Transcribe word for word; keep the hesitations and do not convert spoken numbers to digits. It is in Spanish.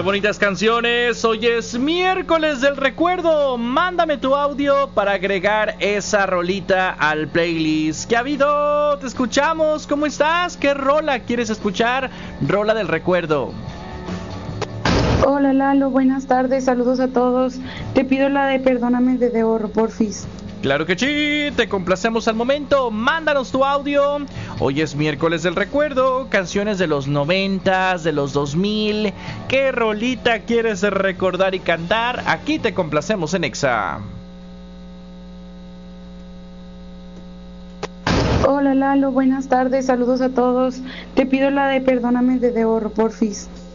bonitas canciones. Hoy es miércoles del recuerdo. Mándame tu audio para agregar esa rolita al playlist. ¿Qué ha habido? Te escuchamos. ¿Cómo estás? ¿Qué rola quieres escuchar? Rola del recuerdo. Hola Lalo, buenas tardes, saludos a todos. Te pido la de Perdóname de The Horror, porfis. Claro que sí, te complacemos al momento. Mándanos tu audio. Hoy es miércoles del recuerdo. Canciones de los noventas, de los dos mil. ¿Qué rolita quieres recordar y cantar? Aquí te complacemos en Exa. Hola Lalo, buenas tardes, saludos a todos. Te pido la de Perdóname de The Horror, porfis.